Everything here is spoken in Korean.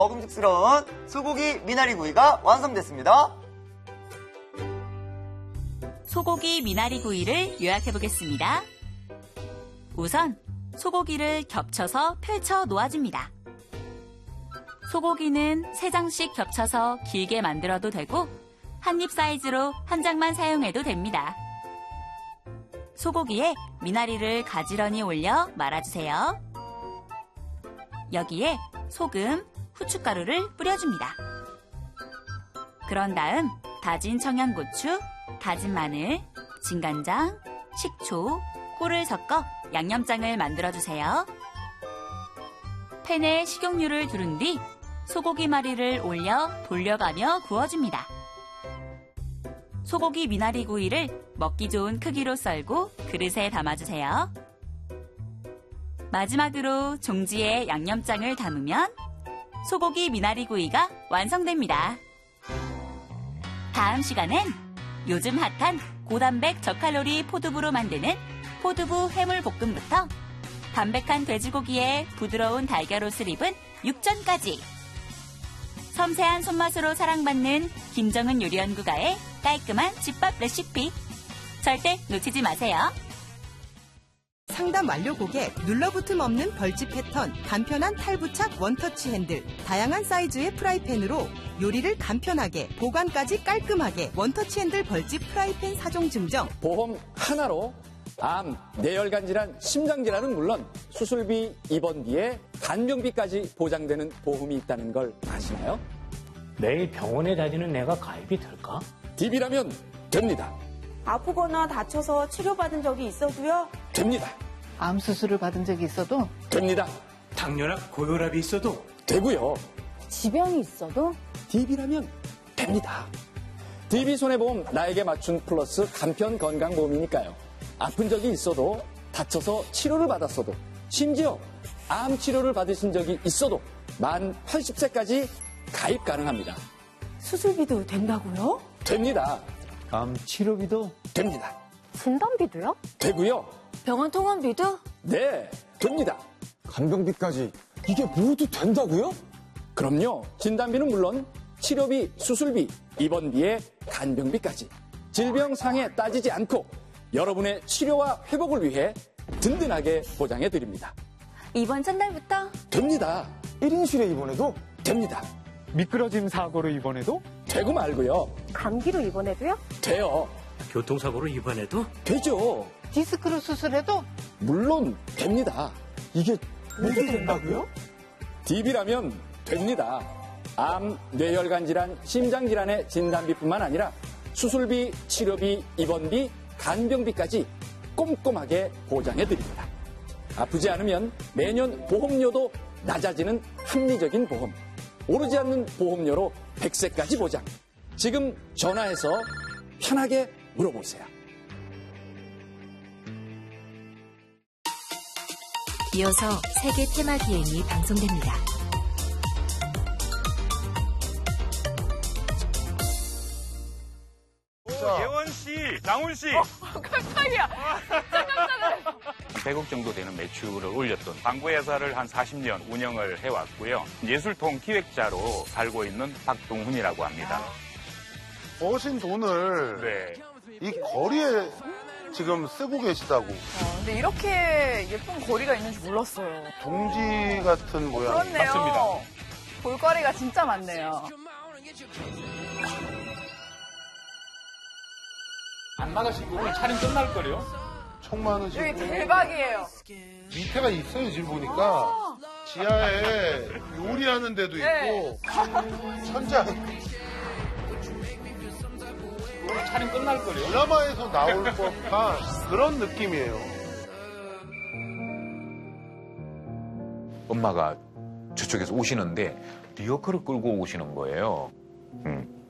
먹음직스러운 소고기 미나리구이가 완성됐습니다. 소고기 미나리구이를 요약해보겠습니다. 우선 소고기를 겹쳐서 펼쳐 놓아줍니다. 소고기는 3장씩 겹쳐서 길게 만들어도 되고 한입 사이즈로 한 장만 사용해도 됩니다. 소고기에 미나리를 가지런히 올려 말아주세요. 여기에 소금, 후춧가루를 뿌려줍니다. 그런 다음 다진 청양고추, 다진 마늘, 진간장, 식초, 꿀을 섞어 양념장을 만들어주세요. 팬에 식용유를 두른 뒤 소고기 마리를 올려 돌려가며 구워줍니다. 소고기 미나리구이를 먹기 좋은 크기로 썰고 그릇에 담아주세요. 마지막으로 종지에 양념장을 담으면 소고기 미나리구이가 완성됩니다. 다음 시간엔 요즘 핫한 고단백 저칼로리 포두부로 만드는 포두부 해물볶음부터 담백한 돼지고기에 부드러운 달걀옷을 입은 육전까지 섬세한 손맛으로 사랑받는 김정은 요리연구가의 깔끔한 집밥 레시피 절대 놓치지 마세요. 상담 완료 고객, 눌러붙음 없는 벌집 패턴, 간편한 탈부착 원터치 핸들, 다양한 사이즈의 프라이팬으로 요리를 간편하게, 보관까지 깔끔하게 원터치 핸들 벌집 프라이팬 4종 증정. 보험 하나로 암, 뇌혈관 질환, 심장 질환은 물론 수술비, 입원비에 간병비까지 보장되는 보험이 있다는 걸 아시나요? 매일 병원에 다니는 내가 가입이 될까? DB라면 됩니다. 아프거나 다쳐서 치료받은 적이 있어도요? 됩니다. 암 수술을 받은 적이 있어도 됩니다. 당뇨나 고혈압이 있어도 되고요. 지병이 있어도? DB라면 됩니다. DB 손해보험 나에게 맞춘 플러스 간편 건강보험이니까요. 아픈 적이 있어도 다쳐서 치료를 받았어도 심지어 암 치료를 받으신 적이 있어도 만 80세까지 가입 가능합니다. 수술비도 된다고요? 됩니다. 암 치료비도 됩니다. 진단비도요? 되고요. 병원 통원비도? 네, 됩니다. 간병비까지 이게 모두 된다고요? 그럼요. 진단비는 물론 치료비, 수술비, 입원비에 간병비까지 질병 상해 따지지 않고 여러분의 치료와 회복을 위해 든든하게 보장해드립니다. 이번 첫날부터? 됩니다. 1인실에 입원해도 됩니다. 미끄러짐 사고로 입원해도 되고 말고요. 감기로 입원해도요? 돼요. 교통사고로 입원해도 되죠. 디스크로 수술해도 물론 됩니다. 이게 모두 된다고요? DB라면 됩니다. 암, 뇌혈관 질환, 심장 질환의 진단비뿐만 아니라 수술비, 치료비, 입원비, 간병비까지 꼼꼼하게 보장해드립니다. 아프지 않으면 매년 보험료도 낮아지는 합리적인 보험. 오르지 않는 보험료로 100세까지 보장. 지금 전화해서 편하게 물어보세요. 이어서 세계 테마 기행이 방송됩니다. 예원 씨, 장훈 씨. 깜짝이야. 진짜 깜짝 놀랐어. 100억 정도 되는 매출을 올렸던 광고회사를 한 40년 운영을 해왔고요. 예술통 기획자로 살고 있는 박동훈이라고 합니다. 버신 돈을 이 거리에 지금 쓰고 계시다고. 근데 이렇게 예쁜 거리가 있는지 몰랐어요. 동지 같은 모양. 그렇네요. 맞습니다. 볼거리가 진짜 많네요. 안 나가시고 오늘 촬영 끝날 거래요? 총 많으시고. 여기 대박이에요. 밑에가 있어요, 지금 보니까. 지하에 요리하는 데도 있고, 천장. 오늘 촬영 끝날 거래요? 드라마에서 나올 법한 그런 느낌이에요. 엄마가 저쪽에서 오시는데 리어커를 끌고 오시는 거예요.